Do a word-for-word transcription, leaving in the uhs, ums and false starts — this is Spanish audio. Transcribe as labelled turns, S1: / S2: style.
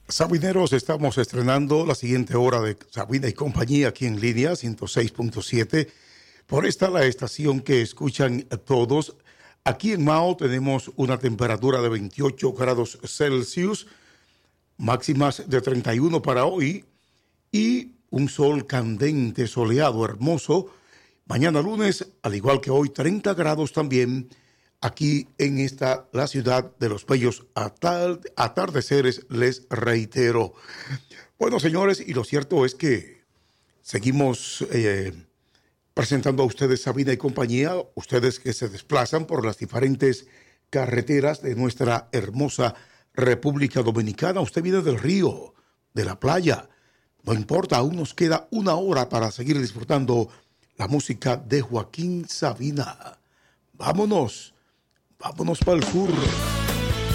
S1: Sabineros, estamos estrenando la siguiente hora de Sabina y compañía aquí en línea ciento seis punto siete. Por esta la estación que escuchan todos. Aquí en Mao tenemos una temperatura de veintiocho grados Celsius, máximas de treinta y uno para hoy y un sol candente, soleado, hermoso. Mañana lunes, al igual que hoy, treinta grados también. Aquí en esta, la ciudad de los bellos atardeceres, les reitero. Bueno, señores, y lo cierto es que seguimos eh, presentando a ustedes Sabina y compañía, ustedes que se desplazan por las diferentes carreteras de nuestra hermosa República Dominicana. Usted viene del río, de la playa, no importa, aún nos queda una hora para seguir disfrutando la música de Joaquín Sabina. Vámonos. Vámonos para el sur.